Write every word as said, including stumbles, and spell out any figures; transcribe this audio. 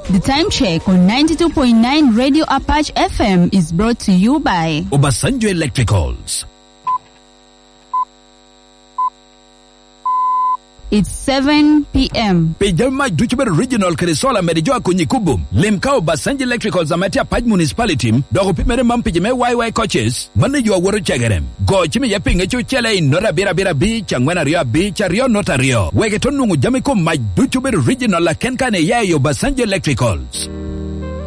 The time check on ninety-two point nine Radio Apache F M is brought to you by Obasanjo Electricals. It's seven p.m. Pejama Duchiber Regional Krisola Medijoa Kunyikubum. Limkao Obasanjo Electricals Amatia Paj Municipality. Dogo Pimere Mampijime Y Y coaches. Manajua Woro Chagarem. Go Chimi Yaping Echo Chele Nora Bira Bira Beach. Angwana Rio Beach. Rio Nota Rio. Wegetonu Jamiko Maj Duchiber Regional La Kenkane Yayo Obasanjo Electricals.